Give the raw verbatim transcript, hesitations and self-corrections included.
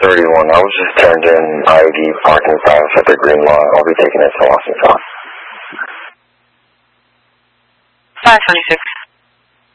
thirty-one. I was just turned in I D parking pass at the green lot. I'll be taking it to Austin South. five twenty-six.